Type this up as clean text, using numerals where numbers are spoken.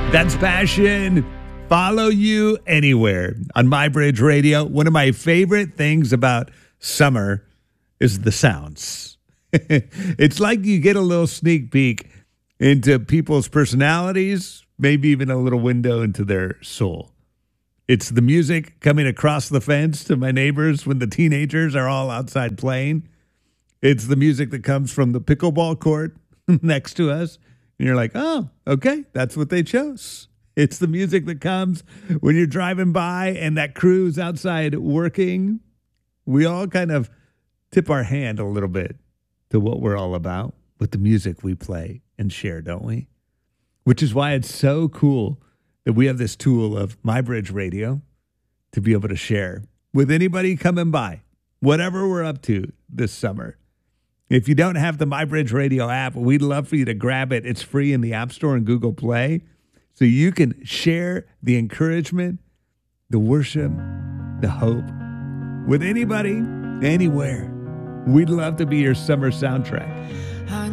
That's Passion. Follow you anywhere on MyBridge Radio. One of my favorite things about summer is the sounds. It's like you get a little sneak peek into people's personalities, maybe even a little window into their soul. It's the music coming across the fence to my neighbors when the teenagers are all outside playing. It's the music that comes from the pickleball court next to us. And you're like, oh, okay, that's what they chose. It's the music that comes when you're driving by and that crew's outside working. We all kind of tip our hand a little bit to what we're all about with the music we play and share, don't we? Which is why it's so cool that we have this tool of MyBridge Radio to be able to share with anybody coming by, whatever we're up to this summer. If you don't have the MyBridge Radio app, we'd love for you to grab it. It's free in the App Store and Google Play. So you can share the encouragement, the worship, the hope with anybody, anywhere. We'd love to be your summer soundtrack.